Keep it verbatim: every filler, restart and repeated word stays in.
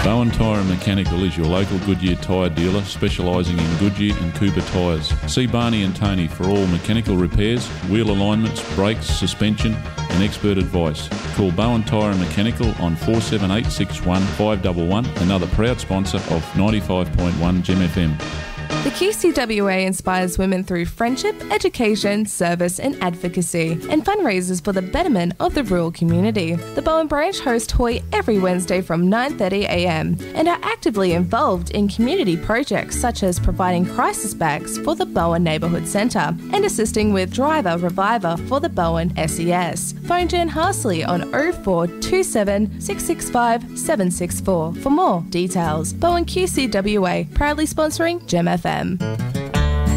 Bowen Tyre and Mechanical is your local Goodyear tyre dealer specialising in Goodyear and Cooper tyres. See Barney and Tony for all mechanical repairs, wheel alignments, brakes, suspension and expert advice. Call Bowen Tyre and Mechanical on four seven eight six one five one one, another proud sponsor of ninety-five point one Gem F M. The Q C W A inspires women through friendship, education, service and advocacy, and fundraisers for the betterment of the rural community. The Bowen branch hosts Hoy every Wednesday from nine thirty a m and are actively involved in community projects such as providing crisis bags for the Bowen Neighbourhood Centre and assisting with Driver Reviver for the Bowen S E S. Phone Jen Harsley on oh four two seven six six five seven six four for more details. Bowen Q C W A, proudly sponsoring Gem F M.